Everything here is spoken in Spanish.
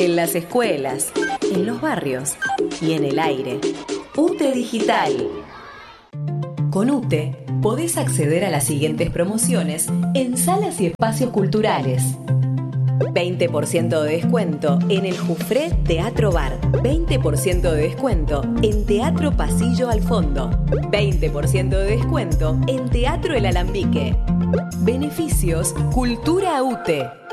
en las escuelas, en los barrios y en el aire. UTE Digital. Con UTE podés acceder a las siguientes promociones en salas y espacios culturales. 20% de descuento en el Jufré Teatro Bar. 20% de descuento en Teatro Pasillo al Fondo. 20% de descuento en Teatro El Alambique. Beneficios Cultura UTE.